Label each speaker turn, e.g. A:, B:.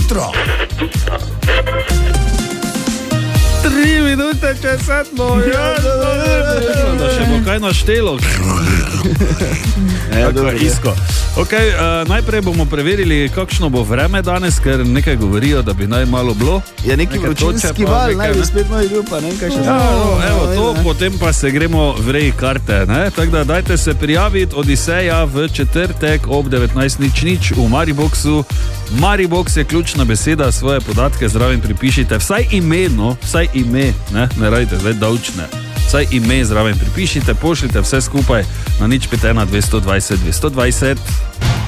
A: jutro.
B: 3 minute čez 7. Da še bo kaj naštelo. Isko. Okay, najprej bomo preverili, kakšno bo vreme danes, ker nekaj govorijo, da bi naj malo bilo.
C: Je neki vročinski val, naj bi spet moj bil, pa nekaj še
B: to, potem pa se gremo v rej karte. Tako da dajte se prijaviti Odiseja v četrtek ob 19.00 v Mariboxu. Maribox je ključna beseda, svoje podatke zraven pripišite, vsaj ime, ne radite zdaj davčne. Vsaj ime zraven pripišite, pošljite vse skupaj na 051 220 220.